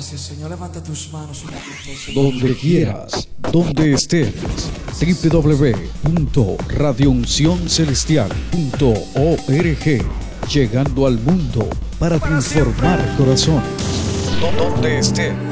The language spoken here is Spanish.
gracias, Señor. Levanta tus manos un poquito, Señor. Donde quieras, donde estés. www.radiouncioncelestial.org. Llegando al mundo para transformar corazones. Donde estés.